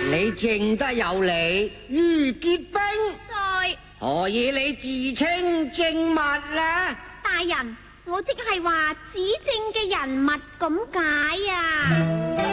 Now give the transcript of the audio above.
你正得有理，于潔冰， 在何以你自稱正物呢？ 大人，我即係話指證嘅人物咁解啊。